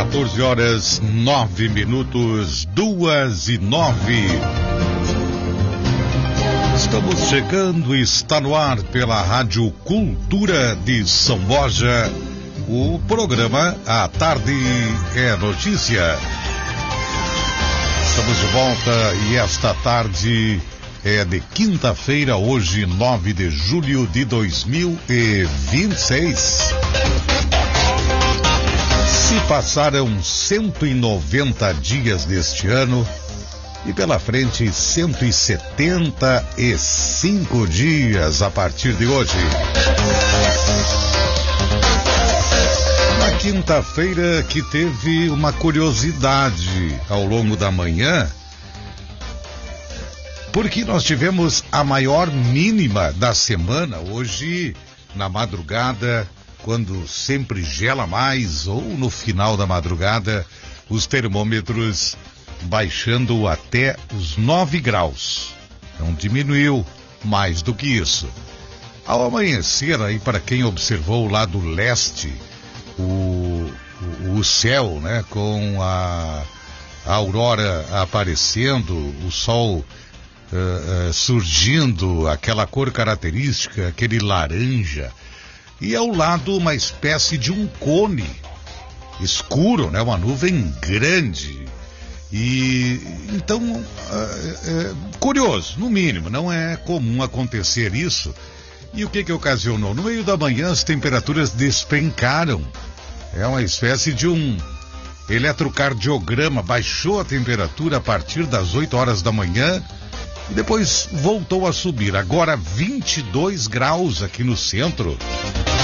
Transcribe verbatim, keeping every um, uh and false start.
quatorze horas, nove minutos, duas e nove. Estamos chegando e está no ar pela Rádio Cultura de São Borja. O programa A Tarde é Notícia. Estamos de volta e esta tarde é de quinta-feira, hoje nove de julho de dois mil e vinte e seis. Se passaram cento e noventa dias deste ano e pela frente cento e setenta e cinco dias a partir de hoje. Na quinta-feira que teve uma curiosidade ao longo da manhã, porque nós tivemos a maior mínima da semana hoje na madrugada, quando sempre gela mais, ou no final da madrugada, os termômetros baixando até os nove graus. Não diminuiu mais do que isso. Ao amanhecer, aí para quem observou lá do leste, o, o, o céu, né, com a, a aurora aparecendo, o sol uh, uh, surgindo, aquela cor característica, aquele laranja, e ao lado uma espécie de um cone escuro, né? Uma nuvem grande. E então, é, é, curioso, no mínimo, não é comum acontecer isso. E o que que ocasionou? No meio da manhã as temperaturas despencaram. É uma espécie de um eletrocardiograma, baixou a temperatura a partir das oito horas da manhã e depois voltou a subir. Agora vinte e dois graus aqui no centro.